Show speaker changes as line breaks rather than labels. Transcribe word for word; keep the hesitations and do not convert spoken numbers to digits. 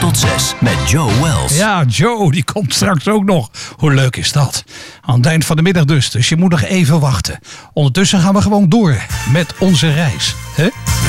tot zes met Joe Wells.
Ja, Joe, die komt straks ook nog. Hoe leuk is dat? Aan het eind van de middag dus, dus je moet nog even wachten. Ondertussen gaan we gewoon door met onze reis. Hè?